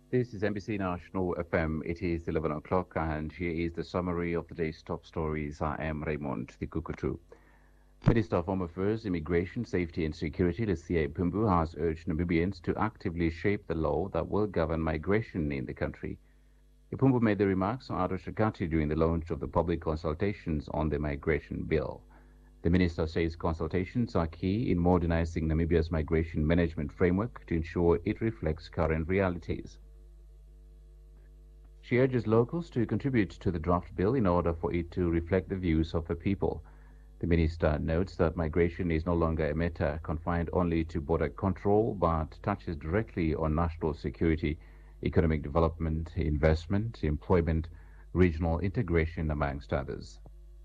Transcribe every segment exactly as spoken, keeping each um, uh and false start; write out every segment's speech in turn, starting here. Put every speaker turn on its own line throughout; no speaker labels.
This is N B C National F M. It is eleven o'clock, and here is the summary of the day's top stories. I am Raymond Tikukutu. Minister of Home Affairs, Immigration, Safety and Security, Lucia Pumbu, has urged Namibians to actively shape the law that will govern migration in the country. Ipumbu made the remarks on Ado Shakati during the launch of the public consultations on the migration bill. The minister says consultations are key in modernizing Namibia's migration management framework to ensure it reflects current realities. She urges locals to contribute to the draft bill in order for it to reflect the views of the people. The minister notes that migration is no longer a matter confined only to border control, but touches directly on national security, economic development, investment, employment, regional integration, amongst others.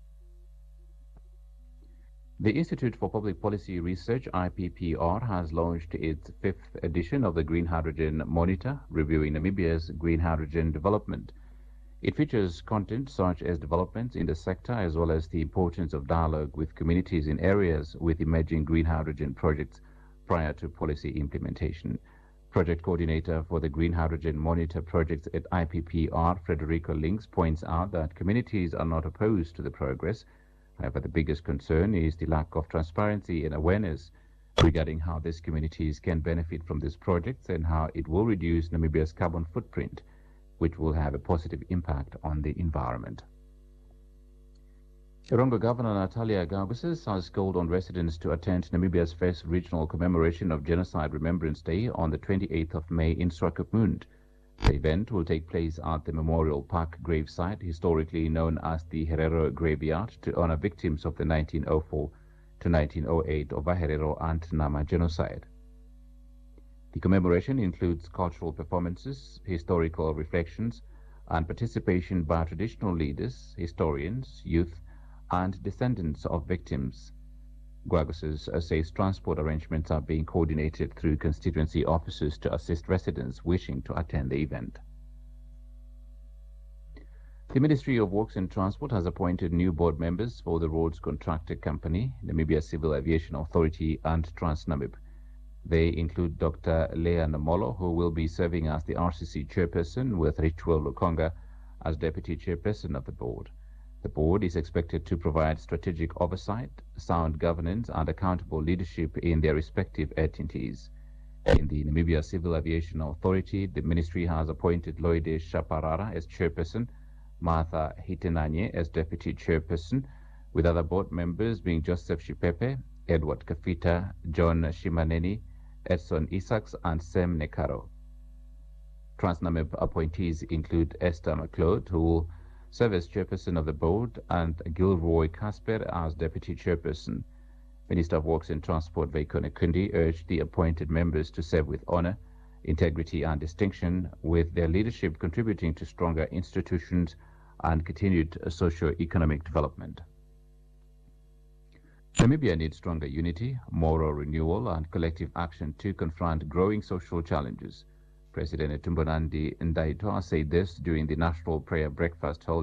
The Institute for Public Policy Research, I P P R, has launched its fifth edition of the Green Hydrogen Monitor, reviewing Namibia's green hydrogen development. It features content such as developments in the sector as well as the importance of dialogue with communities in areas with emerging green hydrogen projects prior to policy implementation. Project coordinator for the Green Hydrogen Monitor projects at I P P R, Frederico Links, points out that communities are not opposed to the progress. However, the biggest concern is the lack of transparency and awareness regarding how these communities can benefit from these projects and how it will reduce Namibia's carbon footprint, which will have a positive impact on the environment. Erongo Governor Natalia Gabuses has called on residents to attend Namibia's first regional commemoration of Genocide Remembrance Day on the twenty-eighth of May in Swakopmund. The event will take place at the Memorial Park gravesite, historically known as the Herero Graveyard, to honor victims of the nineteen oh four to nineteen oh eight Ovaherero and Nama genocide. The commemoration includes cultural performances, historical reflections, and participation by traditional leaders, historians, youth, and descendants of victims. Guaguses says transport arrangements are being coordinated through constituency officers to assist residents wishing to attend the event. The Ministry of Works and Transport has appointed new board members for the roads contractor company, Namibia Civil Aviation Authority, and TransNamib. They include Doctor Leah Namolo, who will be serving as the R C C chairperson, with Ritual Lukonga as deputy chairperson of the board. The board is expected to provide strategic oversight, sound governance, and accountable leadership in their respective entities. In the Namibia Civil Aviation Authority, the ministry has appointed Loide Shaparara as chairperson, Martha Hitenanye as deputy chairperson, with other board members being Joseph Shipepe, Edward Kafita, John Shimaneni, Edson Isaacs, and Sam Nekaro. TransNamib appointees include Esther McLeod, who will serve as chairperson of the board, and Gilroy Casper as deputy chairperson. Minister of Works and Transport Veiko Nekundi urged the appointed members to serve with honor, integrity, and distinction, with their leadership contributing to stronger institutions and continued socio-economic development. Namibia needs stronger unity, moral renewal, and collective action to confront growing social challenges. President Tumbonandi Ndaitwa said this during the National Prayer Breakfast held